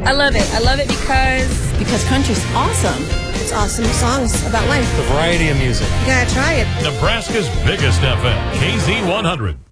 I love it. I love it because country's awesome. It's awesome songs about life. The variety of music. You gotta try it. Nebraska's biggest FM, KZ100.